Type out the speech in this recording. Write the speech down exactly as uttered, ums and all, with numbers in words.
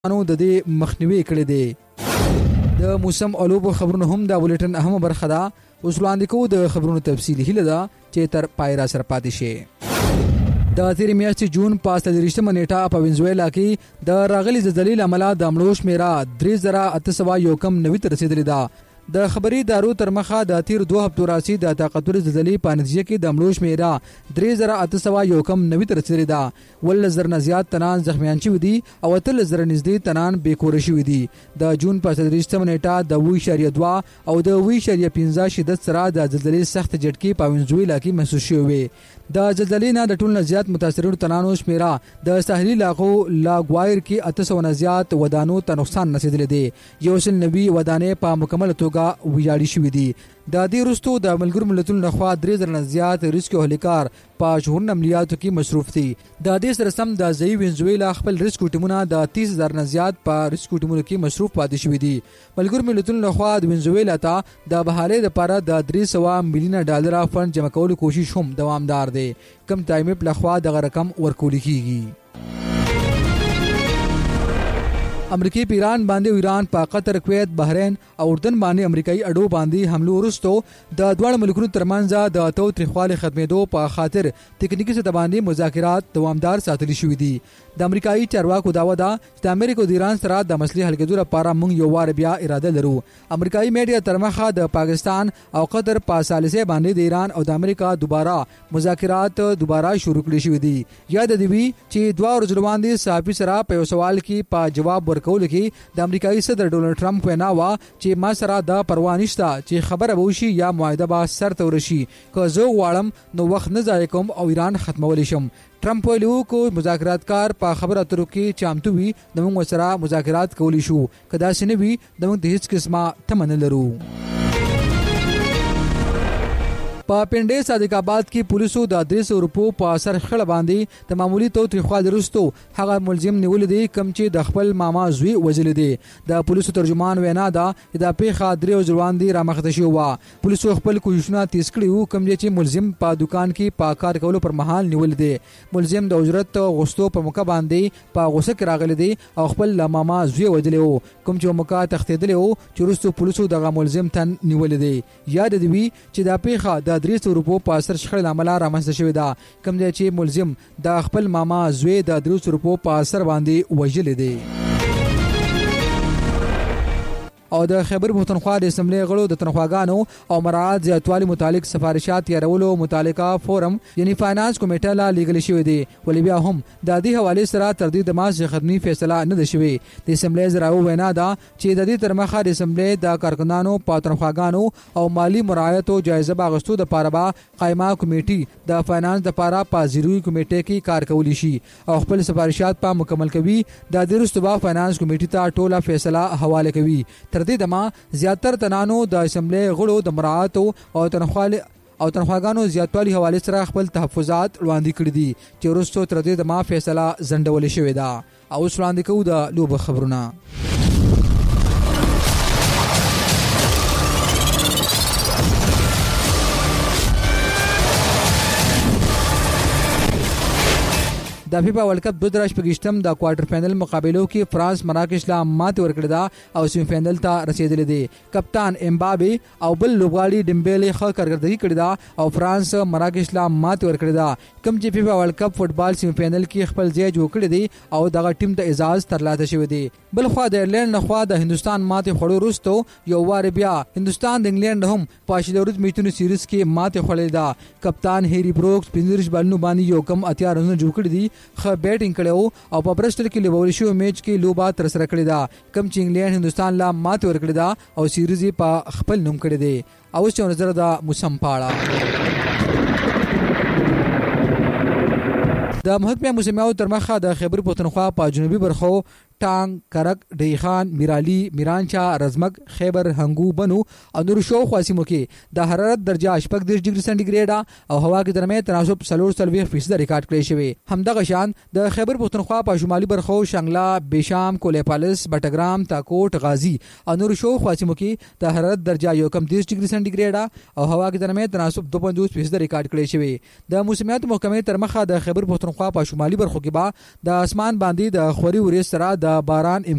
نو د دې مخنیوي کړی دی. د موسم الوبو خبرونه هم د بولیټن اهم برخه ده. اوس وړاندې کوو د خبرونو تفصیلي هیله ده چې تر پای را سره پاتې شي. د تیرې میاشتې جون په څلرویشتمه نیټه په وینزویلا کې د راغلي زلزلې له امله د مړو شمېره درې زره اته سوه یو کم نوي ته رسېدلې ده. د خبري دارو تر مخه د تیر دوه هفتو راځي د طاقتور زلزلې په نتیجه کې د مړو شمېره درې زره اته سوه یو کم نوي ته رسېدلې ده. ولس زره نه زیات تنان زخمیان شوي دي او اتلس زره نږدې تنان بې کوره شوي دي. د جون په څلرویشتمه نیټه د اووه اعشاریه دوه او د اووه اعشاریه پنځه شدت سره د زلزلې سخت جټکې په وینزویلا کې محسوس شوې وې. د زلزلې نه د ټولو نه زیات متاثرینو تنانو شمېره د ساحلي علاقو لاګوایر کې اته سوه نه زیات ودانو ته نقصان رسېدلی دی. یو سل نوي ودانې په مکمله توګه ویجاړې شوي دي. د دې وروستو د ملګرو ملتونو لخوا درې زره نه زیات ریسکیو هلیکار په شهور عملیاتو کې مصروف دي. د دې سره سم د ځایي وینزویلا خپل ریسکیو ټیمونه د تیس زره نه زیات په ریسکیو ټیمونو کې مصروف پاتې شوي دي. ملګرو ملتونو لخوا د وینزویلا ته د بحالۍ لپاره د درې سوه میلیونه ډالره فنډ جمع کولو کوشش هم دوامدار دی، کوم د ایم ایف لخوا دغه رقم ورکول کیږي. امریکای په ایران باندې او ایران په قطر، کویت، بحرین او اردن باندې امریکایي اډو باندې حملو وروسته د دواړو ملکونو ترمنځ د تاوتریخوالي ختمېدو په خاطر تکنیکی سطح باندې مذاکرات دوامدار ساتل شوي دي. د امریکایي چارواکو دعوه ده چې د امریکا او ایران سره د مسلې حل کېدو لپاره موږ یو وار بیا اراده لرو. امریکایي میډیا تر مخه د پاکستان او قطر په ثالثه باندې د ایران او د امریکا دوباره مذاکرات دوباره شروع کړي شوي دي. یاد دی وی چې دوه ورځې وړاندې صحافي سره په یو سوال کې په جواب ورکول کې د امریکایي صدر ډونلډ ټرمپ وینا وا چې ما سره د پروا نشته چې خبره به وشي یا معاهده به سرته ورشي، که زه غواړم نو وخت نه ضایع کوم او ایران ختمولی شم. ټرمپ ویلو کو مذاکرات کار په خبره اترو کې چامتو وي د موږ سره مذاکرات کولی شو، که داسې نه وي د موږ د هیڅ قسمه تمه نه لرو. په پنډې صادق آباد کې پولیسو د درې سوه روپو په سر خړه باندې د معمولی تاوتریخوالي وروسته هغه ملزم نیولی دی کوم چې د خپل ماما زوی وژلی دی. د پولیسو ترجمان وینا ده چې دا پیښه درې ورځې وړاندې رامخته شوې وه. پولیسو خپل کوششونه تیز کړي وو کوم چې ملزم په دکان کې په کار کولو پر مهال نیولی دی. ملزم د اجرت غوښتو په موقع باندې په غوسه کې راغلی دی او خپل ماما زوی وژلی وو کوم چې موقع تښتېدلی وو چې وروسته پولیسو دغه ملزم تن نیولی دی. یاد دی وي چې دا پیښه د درې سوه روپو په اثر شخړې له امله رامنځته شوې ده کوم دی چې ملزم د خپل ماما زوی د درې سوه روپو په اثر باندې وژلی دی. او د خیبر پښتونخوا د اسمبلی غړو د تنخواګانو او مراعات زیاتوالي متعلق سفارشات تیارولو متعلقه فورم یعنی فاینانس کمیټه لا لیږل شوې دي، ولې بیا هم د دې حوالې سره تر دې د معاش ختمي فیصله نه ده شوې. د اسمبلی زراو وینا ده چې د دې تر مخه د اسمبلی د کارکندانو په تنخواګانو او مالی مراعاتو جایزه باغستو د پاره به قائمه کمیټې د فاینانس د پاره په زیروي کمیټې کې کار کولی شي او خپل سفارشات په مکمل کوي. د دې وروسته فاینانس کمیټې ته ټوله فیصله حواله کوي. تر دې دمه زیاتر تنانو د اسمبلی غړو د مراعاتو او تنخوالي او تنخواګانو زیاتوالي حواله سره خپل تحفظات وړاندې کړي دي چې وروسته تر دې دمه فیصله ځنډولې شوې ده. او اوس وړاندې کوو د لوبو خبرونه. د فیفا ورلد کپ دوه زره شپږ د کوارټر فائنل مقابلو کې فرانس مراکش لا ماته ورکړه ده او سیمی فائنل ته رسیدلی دی. کپتان امبابي او بل لوبغاړي ډیمبېلې ښه کارکردګي کړې ده او فرانس مراکش لا ماته ورکړه ده کوم چې فیفا ورلد کپ فوتبال سیمی فائنل کې خپل ځای جوړ کړی دی او دغه ټیم ته اعزاز ترلاسه شوی دی. بل خو د ایرلند نخوا د هندستان ماته خوړو وروسته یو وار بیا هندستان د انګلند هم په شلورز میچونو سیریز کې ماته خوړلې ده. کپتان هری بروکس پنځه بالونو باندې یو کم اتیا رنونه جوړ کړي دي، ښه بیټینګ کړو او په برسټل کې لوبول شو میچ کې لوبه تر سره کړې ده کوم چې انګلند هندستان لا ماته ورکړې ده او سیریز په خپل نوم کړی دی. او څو نظر د موسم پاړه د محکمه موسمیاتو تر مخه د خیبر پښتونخوا په جنوبي برخو ټانګ، کرک، ډیخان، میرالی، میرانچا، رزمک، خیبر، هنګو، بنو او نور شو خاصمو کې د حرارت درجه شپږ دېرش ډیګري سانتیګریډ او هوا کې درمه تناسب څلور څلوېښت فیصد ریکارډ کړی شوی. همدغه شان د خیبر پښتونخوا په شمالي برخو شنګلا، بیشام، کولېپالس، بټګرام، تاکوټ، غازی او نور شو خاصمو کې د حرارت درجه یو کم دېرش ډیګري سانتیګریډ او هوا کې درمه تناسب دوه پنځوس فیصد ریکارډ کړی شوی. د موسمیات محکمې تر مخه د خیبر پښتونخوا په شمالي برخو کې با د اسمان باندې د خوري ورې سره د د باران